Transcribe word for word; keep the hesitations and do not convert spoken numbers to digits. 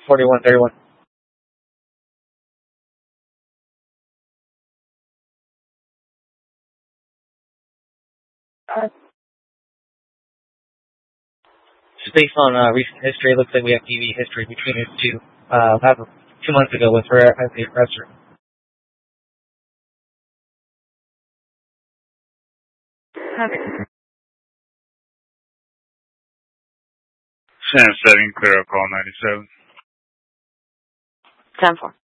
forty-one thirty-one. Uh, just based on uh, recent history, it looks like we have T V history between the two. Uh, have two months ago with Rare as the aggressor. San setting, clear up call ninety-seven. ten four.